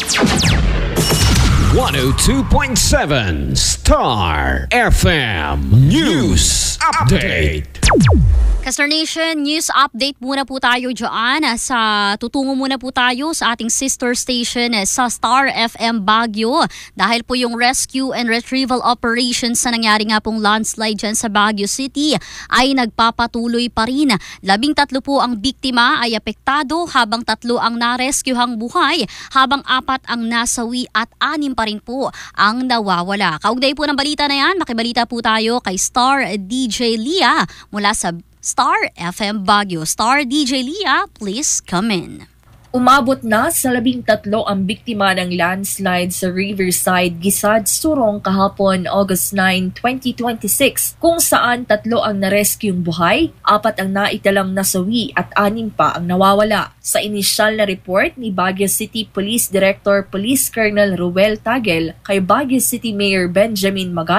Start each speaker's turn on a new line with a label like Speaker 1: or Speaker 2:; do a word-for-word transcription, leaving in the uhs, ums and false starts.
Speaker 1: one oh two point seven Star F M News Update.
Speaker 2: Kastar Nation, news update muna po tayo dyan. Sa, tutungo muna po tayo sa ating sister station sa Star F M Baguio. Dahil po yung rescue and retrieval operations na nangyari nga pong landslide dyan sa Baguio City ay nagpapatuloy pa rin. Labing tatlo po ang biktima ay apektado habang tatlo ang narescuehang buhay habang apat ang nasawi at anim pa rin po ang nawawala. Kaugnay po ng balita na yan, makibalita po tayo kay Star D J Leah mula sa Star F M Baguio. Star D J Leah, please come in.
Speaker 3: Umabot na sa labing tatlo ang biktima ng landslide sa Riverside, Gisad, Surong kahapon August ninth, twenty twenty-six kung saan tatlo ang narescueng buhay, apat ang naitalang nasawi at anim pa ang nawawala. Sa inisyal na report ni Baguio City Police Director Police Colonel Ruel Tagel kay Baguio City Mayor Benjamin Magal,